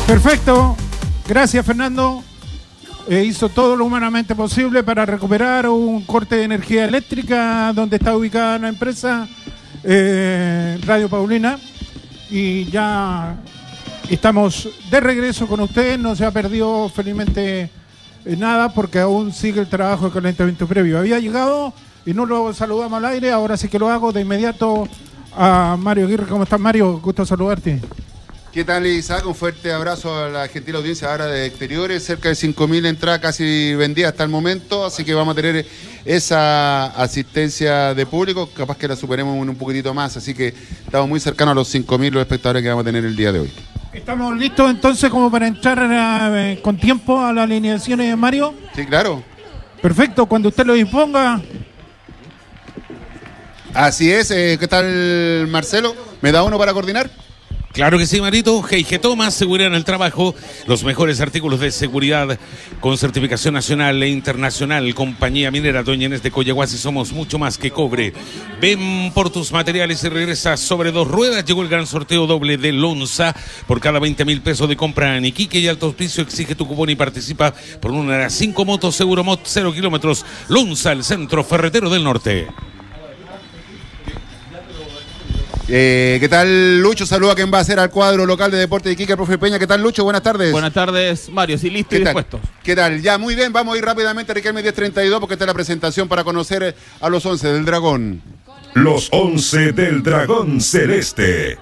Perfecto. Gracias, Fernando. Hizo todo lo humanamente posible para recuperar un corte de energía eléctrica donde está ubicada la empresa Radio Paulina. Y ya estamos de regreso con ustedes. No se ha perdido felizmente nada porque aún sigue el trabajo de calentamiento previo. Había llegado y no lo saludamos al aire. Ahora sí que lo hago de inmediato a Mario Aguirre. ¿Cómo estás, Mario? Gusto saludarte. ¿Qué tal, Isaac? Un fuerte abrazo a la gentil audiencia ahora de exteriores. Cerca de 5.000 entradas casi vendidas hasta el momento, así que vamos a tener esa asistencia de público, capaz que la superemos un poquitito más, así que estamos muy cercanos a los 5.000 los espectadores que vamos a tener el día de hoy. ¿Estamos listos entonces como para entrar con tiempo a las alineaciones de Mario? Sí, claro. Perfecto, cuando usted lo disponga. Así es, ¿qué tal, Marcelo? ¿Me da uno para coordinar? Claro que sí, Marito. G&G Thomas, seguridad en el trabajo, los mejores artículos de seguridad con certificación nacional e internacional. Compañía Minera Doñenes de Coyahuasi, somos mucho más que cobre. Ven por tus materiales y regresa sobre 2 ruedas. Llegó el gran sorteo doble de Lonza. Por cada 20.000 pesos de compra en Iquique y Alto Hospicio, exige tu cupón y participa por una de las 5 motos Euromot 0 kilómetros. Lonza, el centro ferretero del norte. ¿Qué tal, Lucho? Saluda a quien va a ser al cuadro local de Deportes de Iquique, el profe Peña. ¿Qué tal, Lucho? Buenas tardes. Buenas tardes, Mario. Sí, listo y dispuesto. ¿Qué tal? Ya, muy bien. Vamos a ir rápidamente a Riquelme 1032 porque esta es la presentación para conocer a los 11 del Dragón. Los 11 del Dragón Celeste.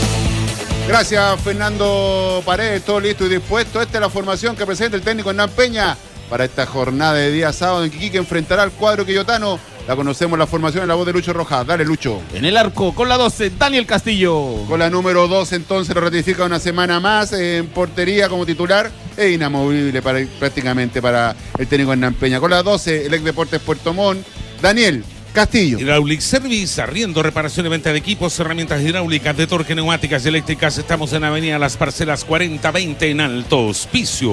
Gracias, Fernando Paredes. Todo listo y dispuesto. Esta es la formación que presenta el técnico Hernán Peña para esta jornada de día sábado en Iquique. Enfrentará al cuadro quillotano. La conocemos, la formación en la voz de Lucho Rojas. Dale, Lucho. En el arco, con la 12, Daniel Castillo. Con la número 2, entonces lo ratifica una semana más en portería como titular. Es inamovible prácticamente para el técnico Hernán Peña. Con la 12, el ex Deportes Puerto Montt, Daniel Castillo. Hydraulic Service, arriendo, reparación y venta de equipos, herramientas hidráulicas, de torque, neumáticas y eléctricas. Estamos en Avenida Las Parcelas 4020 en Alto Hospicio.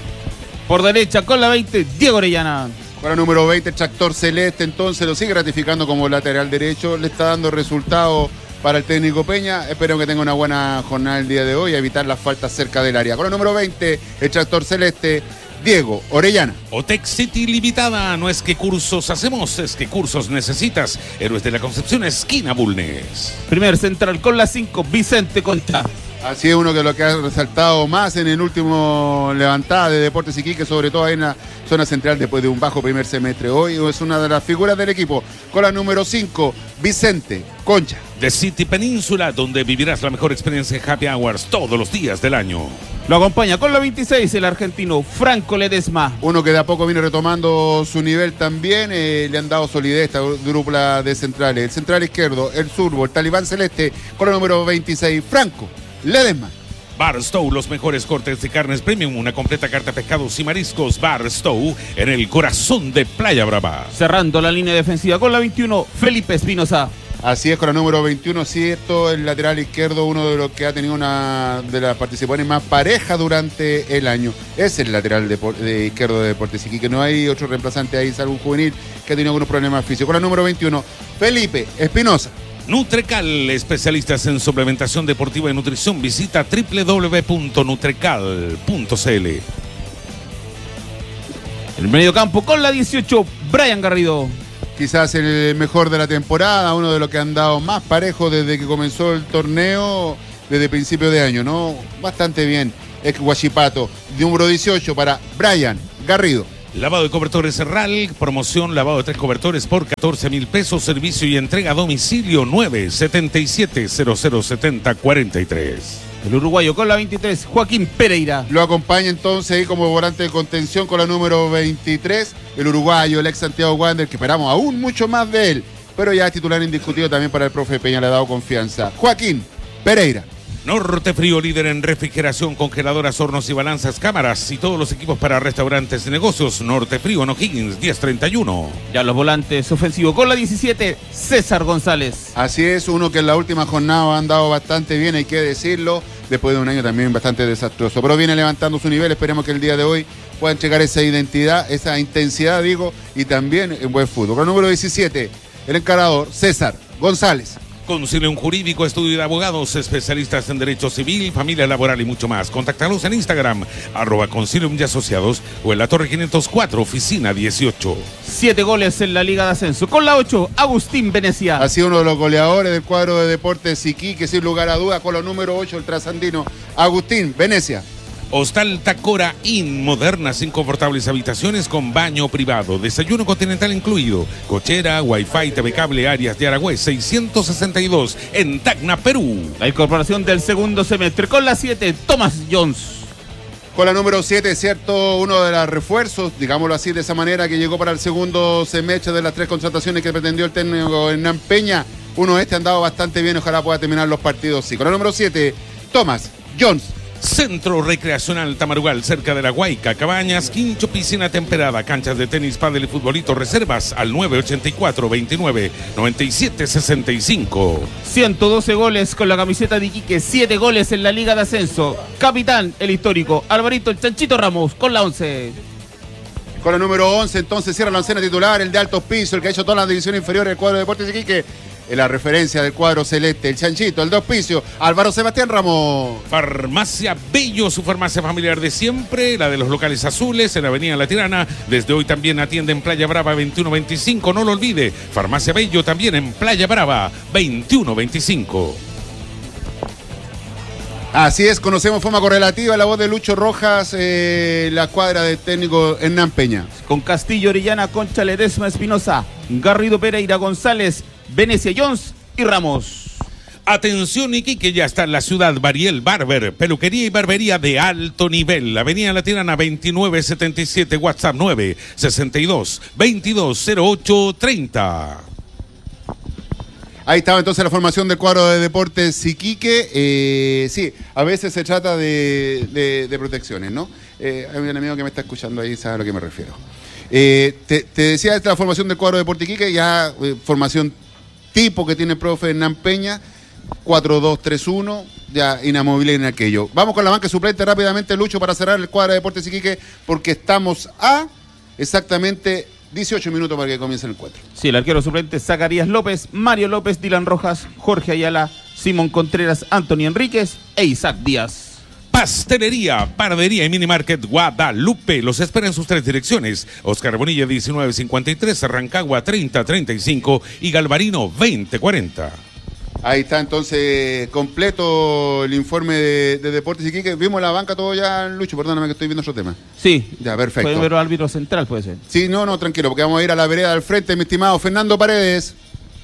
Por derecha, con la 20, Diego Orellana. Con la número 20, el tractor celeste, entonces lo sigue ratificando como lateral derecho. Le está dando resultado para el técnico Peña. Espero que tenga una buena jornada el día de hoy, a evitar las faltas cerca del área. Con la número 20, el tractor celeste, Diego Orellana. Otec City Limitada, no es que cursos hacemos, es que cursos necesitas. Héroes de la Concepción, esquina Bulnes. Primer central, con la 5, Vicente Concha. Así es, uno de los que ha resaltado más en el último levantada de Deportes Iquique, sobre todo ahí en la zona central después de un bajo primer semestre. Hoy es una de las figuras del equipo. Con la número 5, Vicente Concha. The City Península, donde vivirás la mejor experiencia en Happy Hours todos los días del año. Lo acompaña con la 26, el argentino Franco Ledesma. Uno que de a poco viene retomando su nivel también. Le han dado solidez esta dupla de centrales. El central izquierdo, el surbo, el talibán celeste, con la número 26, Franco Ledesma. Barstow, los mejores cortes de carnes premium, una completa carta de pescados y mariscos. Barstow, en el corazón de Playa Brava. Cerrando la línea defensiva con la 21, Felipe Espinosa. Así es, con la número 21, cierto, el lateral izquierdo, uno de los que ha tenido una de las participaciones más parejas durante el año. Es el lateral de izquierdo de Deportes Iquique, que no hay otro reemplazante ahí, salvo un juvenil que ha tenido algunos problemas físicos. Con la número 21, Felipe Espinosa. Nutrecal, especialistas en suplementación deportiva y nutrición. Visita www.nutrecal.cl. El mediocampo con la 18, Brian Garrido. Quizás el mejor de la temporada, uno de los que han dado más parejo desde que comenzó el torneo, desde principio de año, ¿no? Bastante bien. Ex Huachipato, número 18 para Brian Garrido. Lavado de cobertores RAL, promoción lavado de 3 cobertores por 14.000 pesos, servicio y entrega a domicilio 977-0070-43. El uruguayo con la 23, Joaquín Pereira. Lo acompaña entonces ahí como volante de contención con la número 23, el uruguayo, el ex Santiago Wander, que esperamos aún mucho más de él, pero ya es titular indiscutido también para el profe Peña, le ha dado confianza. Joaquín Pereira. Norte Frío, líder en refrigeración, congeladoras, hornos y balanzas, cámaras y todos los equipos para restaurantes y negocios. Norte Frío en O'Higgins, 1031. Ya los volantes ofensivos con la 17, César González. Así es, uno que en la última jornada han dado bastante bien, hay que decirlo, después de un año también bastante desastroso. Pero viene levantando su nivel, esperemos que el día de hoy puedan llegar esa identidad, esa intensidad, digo, y también en buen fútbol. Con el número 17, el encarador, César González. Concilium Jurídico, estudio de abogados, especialistas en derecho civil, familia laboral y mucho más. Contáctalos en Instagram, @Concilium y Asociados, o en la Torre 504, oficina 18. 7 goles en la Liga de Ascenso. Con la 8, Agustín Venecia. Ha sido uno de los goleadores del cuadro de Deportes Iquique, sin lugar a duda, con los número 8, el trasandino Agustín Venecia. Hostal Tacora Inn, modernas, inconfortables habitaciones con baño privado, desayuno continental incluido, cochera, wifi, TV cable, áreas de Aragüez, 662 en Tacna, Perú. La incorporación del segundo semestre. Con la 7, Thomas Jones. Con la número 7, cierto, uno de los refuerzos, digámoslo así, de esa manera, que llegó para el segundo semestre de las 3 contrataciones que pretendió el técnico Hernán Peña. Uno ha andado bastante bien, ojalá pueda terminar los partidos. Sí, con la número 7, Thomas Jones. Centro Recreacional Tamarugal, cerca de la Guayca, cabañas, quincho, piscina temperada, canchas de tenis, pádel y futbolito. Reservas al 984-29-9765. 112 goles con la camiseta de Iquique, 7 goles en la Liga de Ascenso. Capitán, el histórico, Alvarito el Chanchito Ramos, con la 11. Con la número 11, entonces cierra la oncena titular, el de altos pisos, el que ha hecho todas las divisiones inferiores del cuadro de Deportes Iquique. En la referencia del cuadro celeste, el Chanchito, el de auspicio, Álvaro Sebastián Ramos. Farmacia Bello, su farmacia familiar de siempre, la de los locales azules en la avenida La Tirana. Desde hoy también atiende en Playa Brava 2125, no lo olvide. Farmacia Bello también en Playa Brava 2125. Así es, conocemos forma correlativa la voz de Lucho Rojas, la cuadra del técnico Hernán Peña. Con Castillo Orellana, Concha Ledesma Espinosa, Garrido Pereira González, Venecia Jones y Ramos. Atención Iquique, ya está en la ciudad Bariel Barber, peluquería y barbería de alto nivel. Avenida La Tirana 2977, WhatsApp 962-220830. Ahí estaba entonces la formación del cuadro de Deportes Iquique. Sí, a veces se trata de protecciones, ¿no? Hay un amigo que me está escuchando ahí, sabe a lo que me refiero. Te decía, esta es la formación del cuadro de Deportes Iquique, ya formación tipo que tiene el profe Hernán Peña, 4-2-3-1, ya inamovible en aquello. Vamos con la banca suplente rápidamente, Lucho, para cerrar el cuadro de Deportes Iquique, porque estamos a exactamente 18 minutos para que comience el encuentro. Sí, el arquero suplente Zacarías López, Mario López, Dylan Rojas, Jorge Ayala, Simón Contreras, Antonio Enríquez e Isaac Díaz. Pastelería, Panadería y Minimarket Guadalupe. Los espera en sus 3 direcciones. Oscar Bonilla 1953, Rancagua 3035 y Galvarino 2040. Ahí está entonces completo el informe de Deportes Iquique. Vimos la banca todo ya, Lucho, perdóname que estoy viendo otro tema. Sí. Ya, perfecto. Pueden ver árbitro central, puede ser. Sí, no, tranquilo, porque vamos a ir a la vereda del frente, mi estimado Fernando Paredes.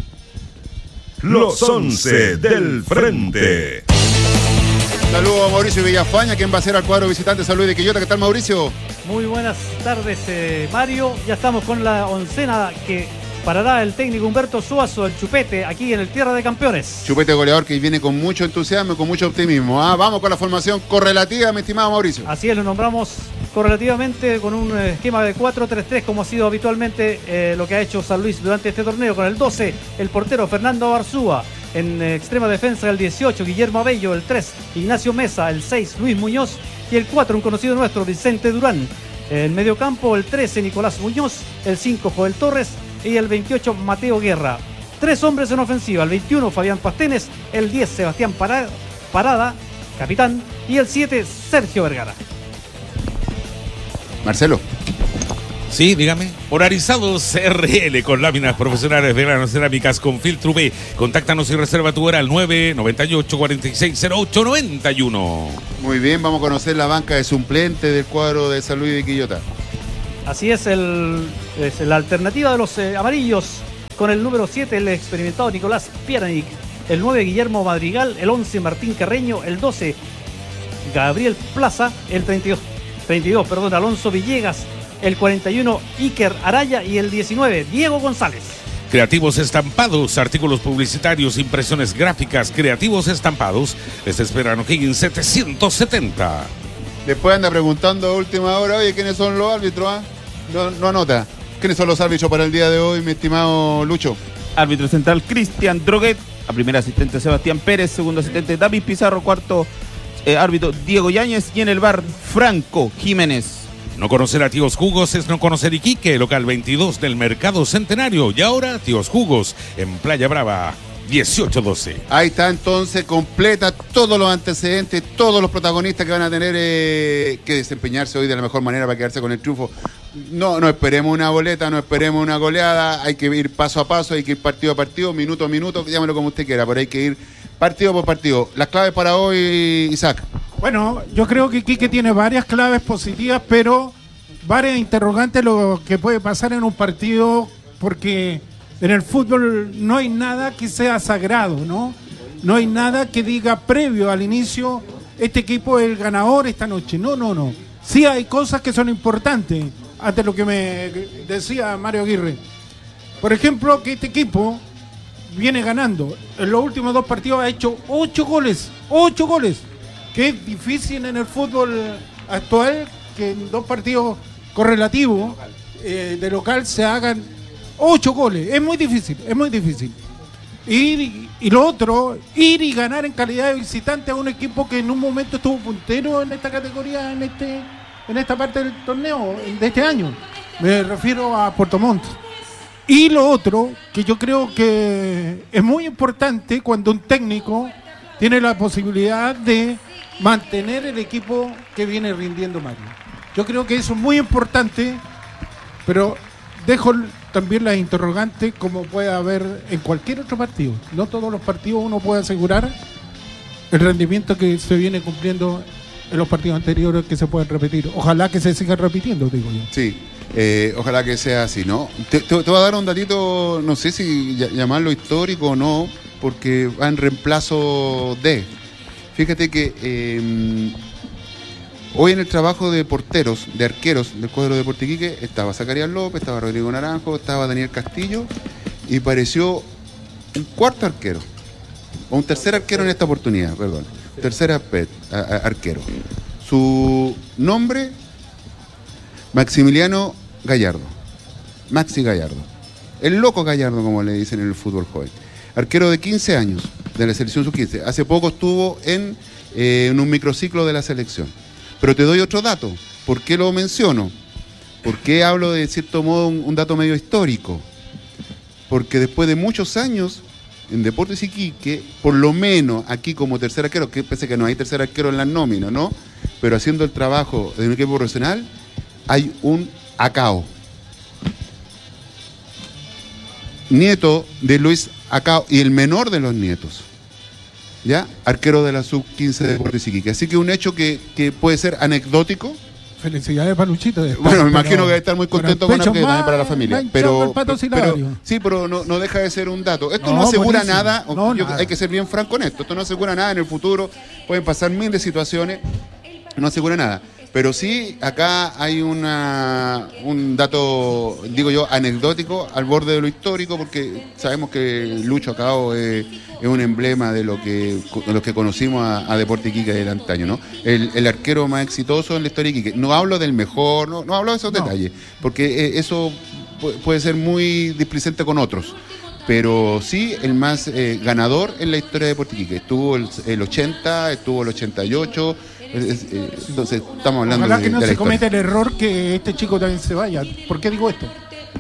Los 11 del frente. Saludos a Mauricio Villafaña, quien va a ser al cuadro visitante San Luis de Quillota. ¿Qué tal, Mauricio? Muy buenas tardes, Mario. Ya estamos con la oncena que parará el técnico Humberto Suazo, el Chupete, aquí en el Tierra de Campeones. Chupete goleador que viene con mucho entusiasmo y con mucho optimismo. Vamos con la formación correlativa, mi estimado Mauricio. Así es, lo nombramos correlativamente con un esquema de 4-3-3, como ha sido habitualmente lo que ha hecho San Luis durante este torneo. Con el 12, el portero Fernando Arzúa. En extrema defensa el 18, Guillermo Abello. El 3, Ignacio Mesa. El 6, Luis Muñoz. Y el 4, un conocido nuestro, Vicente Durán. En medio campo, el 13, Nicolás Muñoz. El 5, Joel Torres. Y el 28, Mateo Guerra. 3 hombres en ofensiva. El 21, Fabián Pastenes. El 10, Sebastián Parada, capitán. Y el 7, Sergio Vergara. Marcelo. Sí, dígame. Polarizados RL con láminas profesionales de granos cerámicas con filtro V. Contáctanos y reserva tu hora al 998-4608-91. Muy bien, vamos a conocer la banca de suplente del cuadro de San Luis de Quillota. Así es, la alternativa de los amarillos. Con el número 7, el experimentado Nicolás Piernik. El 9, Guillermo Madrigal. El 11, Martín Carreño. El 12, Gabriel Plaza. El 32, Alonso Villegas. El 41, Iker Araya. Y el 19, Diego González. Creativos Estampados, artículos publicitarios, impresiones gráficas, Creativos Estampados. Les esperan O'Higgins 770. Después anda preguntando a última hora, oye, ¿quiénes son los árbitros? No anota. ¿Quiénes son los árbitros para el día de hoy, mi estimado Lucho? Árbitro central, Cristian Droguet. A primer asistente, Sebastián Pérez. Segundo asistente, David Pizarro. Cuarto árbitro, Diego Yáñez. Y en el bar, Franco Jiménez. No conocer a Tíos Jugos es no conocer Iquique, local 22 del Mercado Centenario. Y ahora Tíos Jugos en Playa Brava 1812. Ahí está, entonces, completa todos los antecedentes, todos los protagonistas que van a tener que desempeñarse hoy de la mejor manera para quedarse con el triunfo. No esperemos una boleta, no esperemos una goleada, hay que ir paso a paso, hay que ir partido a partido, minuto a minuto, llámelo como usted quiera, pero hay que ir partido por partido. Las claves para hoy, Isaac. Bueno, yo creo que Quique tiene varias claves positivas, pero varias interrogantes lo que puede pasar en un partido, porque en el fútbol no hay nada que sea sagrado, ¿no? No hay nada que diga previo al inicio, este equipo es el ganador esta noche. No. Sí hay cosas que son importantes, ante lo que me decía Mario Aguirre. Por ejemplo, que este equipo viene ganando. En los últimos 2 partidos ha hecho 8 goles. 8 goles. Que es difícil en el fútbol actual que en 2 partidos correlativos de local se hagan 8 goles. Es muy difícil. Y lo otro, ir y ganar en calidad de visitante a un equipo que en un momento estuvo puntero en esta categoría, en esta parte del torneo de este año. Me refiero a Puerto Montt. Y lo otro, que yo creo que es muy importante cuando un técnico tiene la posibilidad de mantener el equipo que viene rindiendo Mario. Yo creo que eso es muy importante, pero dejo también las interrogantes como puede haber en cualquier otro partido. No todos los partidos uno puede asegurar el rendimiento que se viene cumpliendo en los partidos anteriores, que se pueden repetir. Ojalá que se sigan repitiendo, digo yo. Sí, ojalá que sea así, ¿no? Te voy a dar un datito, no sé si llamarlo histórico o no, porque va en reemplazo de... Fíjate que hoy en el trabajo de porteros, de arqueros del cuadro de Deportes Iquique, estaba Zacarías López, estaba Rodrigo Naranjo, estaba Daniel Castillo, y pareció un cuarto arquero, o un tercer arquero en esta oportunidad, perdón. Tercer arquero. Su nombre, Maximiliano Gallardo. Maxi Gallardo. El loco Gallardo, como le dicen en el fútbol joven. Arquero de 15 años, de la selección sub-15. Hace poco estuvo en un microciclo de la selección. Pero te doy otro dato. ¿Por qué lo menciono? ¿Por qué hablo de cierto modo un dato medio histórico? Porque después de muchos años en Deportes Iquique, por lo menos aquí como tercer arquero, que pese que no hay tercer arquero en la nómina, ¿no? Pero haciendo el trabajo de un equipo profesional, hay un Acao. Nieto de Luis Acao y el menor de los nietos. ¿Ya? Arquero de la sub-15 de Deportes Iquique. Así que un hecho que puede ser anecdótico. Felicidades para Luchito. Bueno, me imagino que debe estar muy contento con Arquero también para la familia. Pero sí, pero no deja de ser un dato. Esto no asegura nada. Hay que ser bien franco en esto. Esto no asegura nada en el futuro. Pueden pasar miles de situaciones. No asegura nada. Pero sí, acá hay un dato, digo yo, anecdótico al borde de lo histórico, porque sabemos que Lucho Acao es un emblema de lo que conocimos a Deportes Iquique del antaño, ¿no? El arquero más exitoso en la historia de Iquique. No hablo del mejor, no hablo de esos detalles, porque eso puede ser muy displicente con otros. Pero sí el más ganador en la historia de Deportes Iquique. Estuvo el 80, estuvo el 88. Entonces estamos hablando ojalá que no se cometa el error que este chico también se vaya. ¿Por qué digo esto?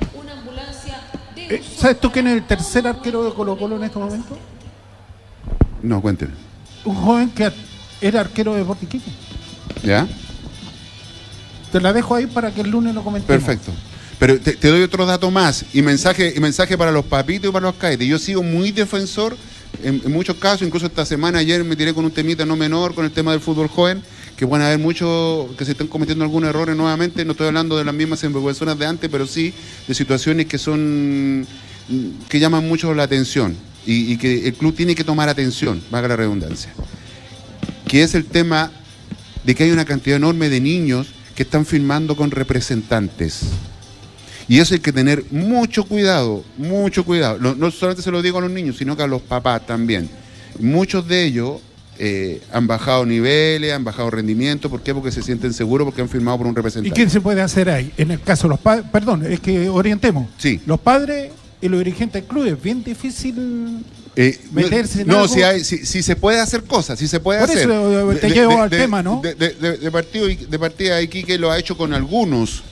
¿Sabes tú quién es el tercer arquero de Colo-Colo en este momento? No, cuénteme. Un joven que era arquero de Deportes Iquique. ¿Ya? Te la dejo ahí para que el lunes lo comentemos. Perfecto. Pero te doy otro dato más y mensaje para los papitos y para los caetes. Yo sigo muy defensor en muchos casos, incluso esta semana, ayer me tiré con un temita no menor con el tema del fútbol joven, que van a haber muchos que se están cometiendo algunos errores nuevamente. No estoy hablando de las mismas sinvergüenzonas de antes, pero sí de situaciones que llaman mucho la atención y que el club tiene que tomar atención, valga la redundancia, que es el tema de que hay una cantidad enorme de niños que están firmando con representantes. Y eso hay que tener mucho cuidado, mucho cuidado. No solamente se lo digo a los niños, sino que a los papás también. Muchos de ellos han bajado niveles, han bajado rendimiento. ¿Por qué? Porque se sienten seguros, porque han firmado por un representante. ¿Y qué se puede hacer ahí? En el caso de los padres, perdón, es que orientemos. Sí. Los padres y los dirigentes del club es bien difícil meterse en algo. Si se puede hacer cosas, si se puede por hacer. Por eso te llevo al tema, ¿no? De partida, Iquique lo ha hecho con algunos.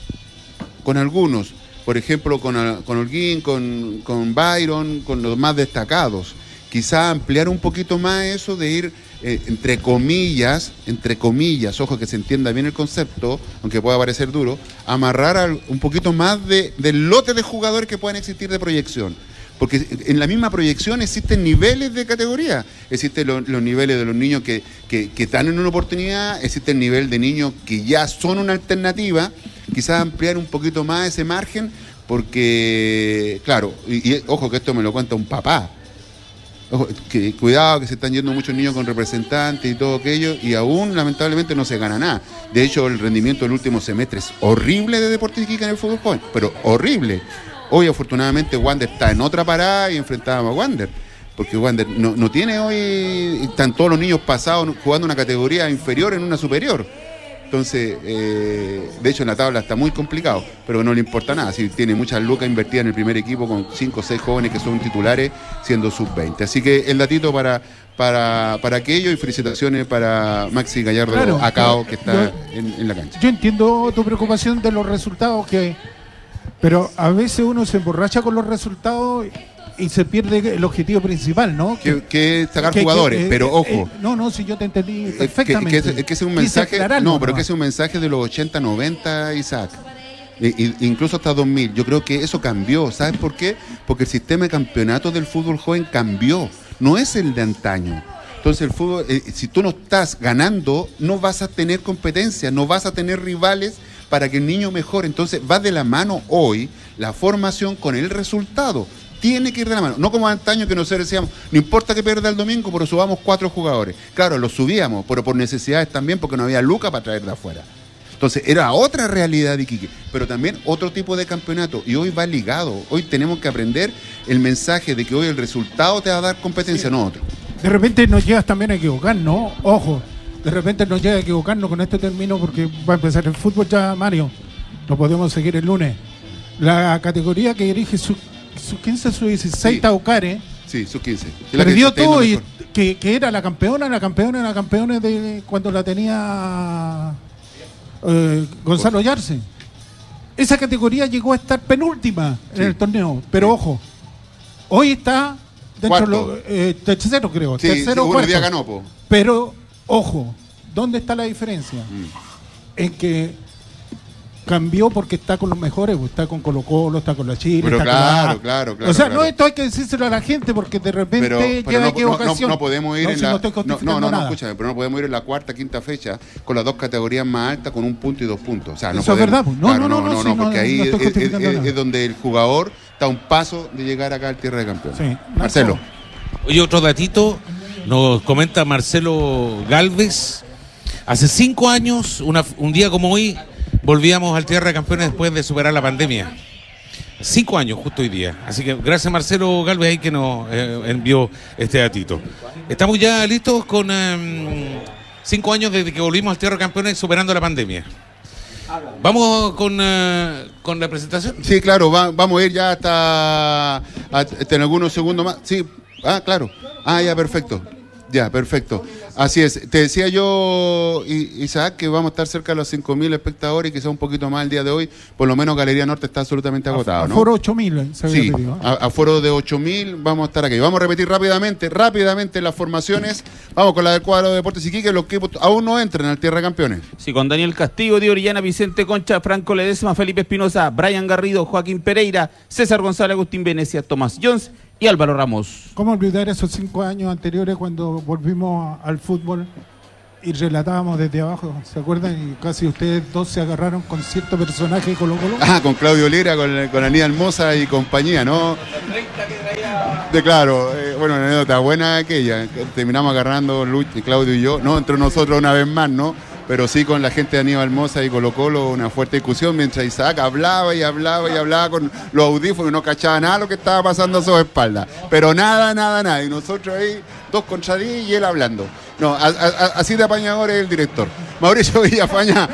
Por ejemplo, con Holguín, con Byron, con los más destacados. quizá ampliar un poquito más eso de ir, entre comillas, ojo que se entienda bien el concepto, aunque pueda parecer duro, amarrar un poquito más del lote de jugadores que puedan existir de proyección. Porque en la misma proyección existen niveles de categoría. Existen los niveles de los niños que están en una oportunidad, existe el nivel de niños que ya son una alternativa. Quizás ampliar un poquito más ese margen, porque, claro, y ojo que esto me lo cuenta un papá. Ojo, cuidado que se están yendo muchos niños con representantes y todo aquello, y aún lamentablemente no se gana nada. De hecho, el rendimiento del último semestre es horrible de Deportes Iquique en el fútbol joven, pero horrible. Hoy afortunadamente Wander está en otra parada y enfrentábamos a Wander, porque Wander no tiene hoy, están todos los niños pasados jugando una categoría inferior en una superior. Entonces, de hecho en la tabla está muy complicado, pero no le importa nada, si tiene muchas lucas invertidas en el primer equipo con 5 o 6 jóvenes que son titulares siendo sub-20. Así que el datito para aquello, y felicitaciones para Maxi Gallardo, claro, Acao, que está en la cancha. Yo entiendo tu preocupación de los resultados, pero a veces uno se emborracha con los resultados y se pierde el objetivo principal, ¿no? Que es sacar jugadores, pero ojo. No, si yo te entendí perfectamente. Que es un mensaje, pero que es un mensaje de los 80, 90, Isaac. Incluso hasta 2000. Yo creo que eso cambió. ¿Sabes por qué? Porque el sistema de campeonatos del fútbol joven cambió. No es el de antaño. Entonces el fútbol, si tú no estás ganando, no vas a tener competencia, no vas a tener rivales para que el niño mejore. Entonces va de la mano hoy la formación con el resultado. Tiene que ir de la mano. No como antaño que nosotros decíamos, no importa que pierda el domingo, pero subamos 4 jugadores. Claro, los subíamos, pero por necesidades también, porque no había lucas para traer de afuera. Entonces era otra realidad de Iquique, pero también otro tipo de campeonato. Y hoy va ligado. Hoy tenemos que aprender el mensaje de que hoy el resultado te va a dar competencia, no otro. De repente nos llegas también a equivocarnos, ¿no? Ojo. De repente nos llega a equivocarnos con este término, porque va a empezar el fútbol ya, Mario. Lo podemos seguir el lunes. La categoría que dirige su 15, su 16, sí. Taucare. Sí, su 15. Perdió todo y que era la campeona de cuando la tenía Gonzalo Yarse. Esa categoría llegó a estar penúltima en el torneo, pero ojo, hoy está dentro tercero, creo. Sí, tercero, sí, cuarto. Día ganó, po. Pero ojo, ¿dónde está la diferencia? En que cambió porque está con los mejores, está con Colo-Colo, está con la Chile, pero está claro. O sea, no, esto hay que decírselo a la gente porque de repente pero equivocación. No podemos ir escúchame, pero no podemos ir en la cuarta, quinta fecha con las 2 categorías más altas con 1 punto y 2 puntos. O sea, no eso podemos, es verdad. No, porque ahí es donde el jugador está a un paso de llegar acá al Tierra de Campeones. Sí, Marcelo. Oye, otro datito, nos comenta Marcelo Galvez. Hace 5 años, un día como hoy, volvíamos al Tierra de Campeones después de superar la pandemia. 5 años justo hoy día. Así que gracias Marcelo Galvez ahí que nos envió este datito. Estamos ya listos con 5 años desde que volvimos al Tierra de Campeones superando la pandemia. ¿Vamos con la presentación? Sí, claro, vamos a ir ya hasta en algunos segundos más. Sí, claro. Ya, perfecto. Ya, perfecto. Así es. Te decía yo, Isaac, que vamos a estar cerca de los 5.000 espectadores y quizá un poquito más el día de hoy. Por lo menos Galería Norte está absolutamente agotado, ¿no? Aforo 8.000. Sí, aforo de 8.000 vamos a estar aquí. Vamos a repetir rápidamente las formaciones. Vamos con la del cuadro de Deportes Iquique. Los equipos aún no entran al Tierra de Campeones. Sí, con Daniel Castillo, Di Orellana, Vicente Concha, Franco Ledesma, Felipe Espinosa, Brian Garrido, Joaquín Pereira, César González, Agustín Venecia, Tomás Jones y Álvaro Ramos. ¿Cómo olvidar esos 5 años anteriores cuando volvimos al fútbol y relatábamos desde abajo? ¿Se acuerdan? Y casi ustedes dos se agarraron con cierto personaje de Colo-Colo. Con Claudio Lera, con Aníbal Moza y compañía, ¿no? Claro, una anécdota buena aquella. Terminamos agarrando Luch, Claudio y yo, no entre nosotros una vez más, ¿no? Pero sí con la gente de Aníbal Moza y Colo-Colo, una fuerte discusión, mientras Isaac hablaba con los audífonos y no cachaba nada lo que estaba pasando a su espalda. Pero nada. Y nosotros ahí, 2 contra 10 y él hablando. No, así de apañador es el director. Mauricio Villafaña,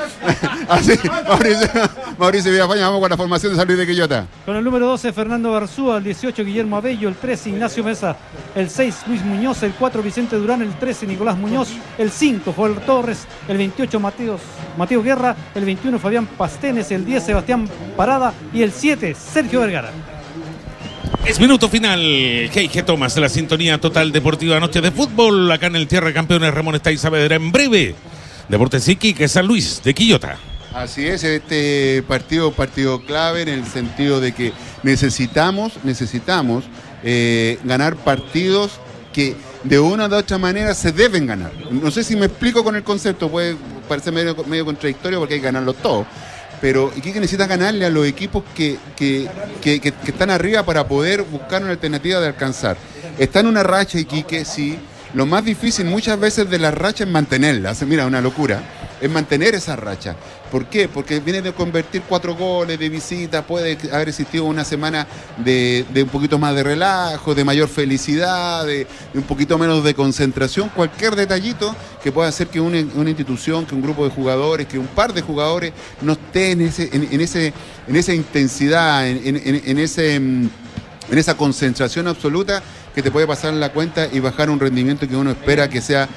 Mauricio Villafaña, vamos con la formación de San Luis de Quillota. Con el número 12, Fernando Barzúa, el 18, Guillermo Abello, el 13, Ignacio Mesa, el 6, Luis Muñoz, el 4, Vicente Durán, el 13, Nicolás Muñoz, el 5, Joel Torres, el 28, Mateo Guerra, el 21, Fabián Pastenes, el 10, Sebastián Parada y el 7, Sergio Vergara. Es minuto final. Heige Thomas, la sintonía total deportiva Noche de Fútbol. Acá en el Tierra de Campeones, Ramón está y Saavedra en breve. Deportes Iquique, San Luis de Quillota. Así es, este partido clave en el sentido de que necesitamos ganar partidos que de una u otra manera se deben ganar. No sé si me explico con el concepto, puede parecer medio contradictorio porque hay que ganarlos todos. Pero Iquique necesita ganarle a los equipos que están arriba para poder buscar una alternativa de alcanzar. Está en una racha Iquique, sí. Lo más difícil muchas veces de la racha es mantenerla. Mira, una locura. Es mantener esa racha. ¿Por qué? Porque viene de convertir 4 goles de visita, puede haber existido una semana de un poquito más de relajo, de mayor felicidad, de un poquito menos de concentración, cualquier detallito que pueda hacer que una institución, que un grupo de jugadores, que un par de jugadores no esté en esa intensidad, en esa concentración absoluta que te puede pasar la cuenta y bajar un rendimiento que uno espera que sea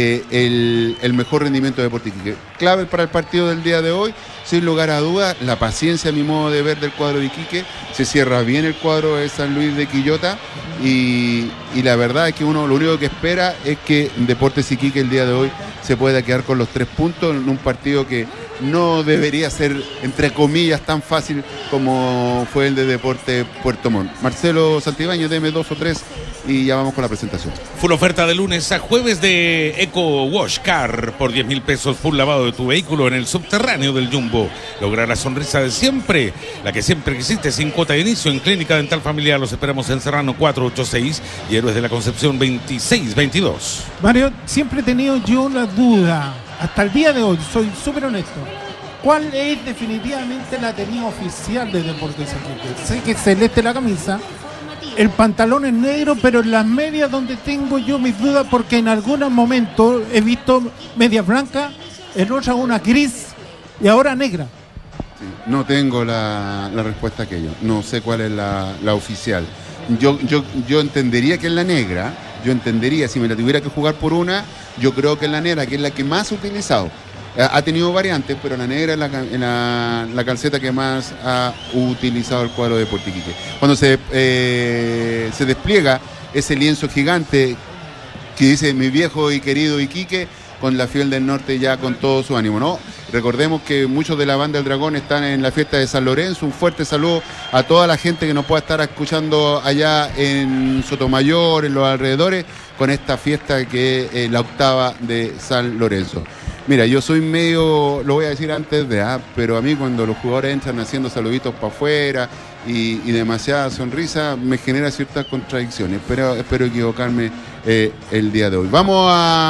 el mejor rendimiento de Deportes Iquique. Clave para el partido del día de hoy, sin lugar a dudas, la paciencia, a mi modo de ver, del cuadro de Iquique. Se cierra bien el cuadro de San Luis de Quillota y la verdad es que uno lo único que espera es que Deportes Iquique el día de hoy se pueda quedar con los 3 puntos en un partido que no debería ser, entre comillas, tan fácil como fue el de Deporte Puerto Montt. Marcelo Santibáñez, deme 2 o 3 y ya vamos con la presentación. Full oferta de lunes a jueves de Eco Wash Car por 10.000 pesos. Full lavado de tu vehículo en el subterráneo del Jumbo. Logra la sonrisa de siempre, la que siempre existe, sin cuota de inicio en Clínica Dental Familiar. Los esperamos en Serrano 486 y Héroes de la Concepción 2622. Mario, siempre he tenido yo la duda, hasta el día de hoy, soy súper honesto. ¿Cuál es definitivamente la tenida oficial de Deportes Iquique? Sé que es celeste la camisa, el pantalón es negro, pero en las medias donde tengo yo mis dudas, porque en algunos momentos he visto medias blancas, en otras una gris y ahora negra. Sí, no tengo la respuesta a aquello, no sé cuál es la oficial. Yo entendería que es la negra, si me la tuviera que jugar por una, yo creo que es la negra, que es la que más he utilizado. Ha tenido variantes, pero la negra es la calceta que más ha utilizado el cuadro de Deportes Iquique. Cuando se despliega ese lienzo gigante que dice mi viejo y querido Iquique, con la Fiel del Norte ya con todo su ánimo, ¿no? Recordemos que muchos de la banda del Dragón están en la fiesta de San Lorenzo. Un fuerte saludo a toda la gente que nos pueda estar escuchando allá en Sotomayor, en los alrededores, con esta fiesta que es la 8ª de San Lorenzo. Mira, yo soy medio, lo voy a decir antes pero a mí cuando los jugadores entran haciendo saluditos para afuera y demasiada sonrisa, me genera ciertas contradicciones. Espero equivocarme el día de hoy. Vamos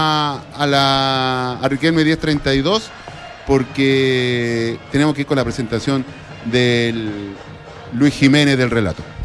a Riquelme 1032 porque tenemos que ir con la presentación del Luis Jiménez del relato.